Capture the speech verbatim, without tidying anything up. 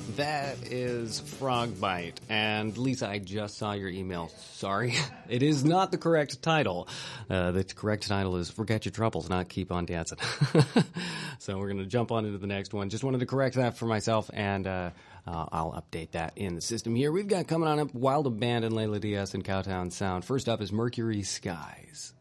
That is Frogbite. And Lisa, I just saw your email. Sorry. It is not the correct title. Uh, the correct title is Forget Your Troubles, not Keep on Dancing. So we're going to jump on into the next one. Just wanted to correct that for myself, and uh, uh, I'll update that in the system here. We've got coming on up Wild Abandon, Layla Diaz, and Cowtown Sound. First up is Mercury Skies.